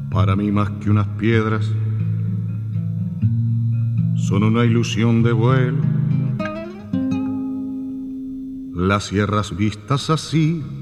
Para mí más que unas piedras son una ilusión de vuelo. Las sierras vistas así